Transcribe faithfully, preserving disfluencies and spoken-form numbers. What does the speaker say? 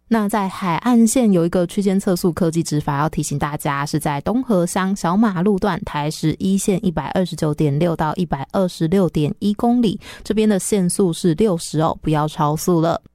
那在海岸线有一个区间测速科技执法要提醒大家，是在东河乡小马路段台十一线 一百二十九点六 到 一百二十六点一公里，这边的限速是六十哦，不要超速了。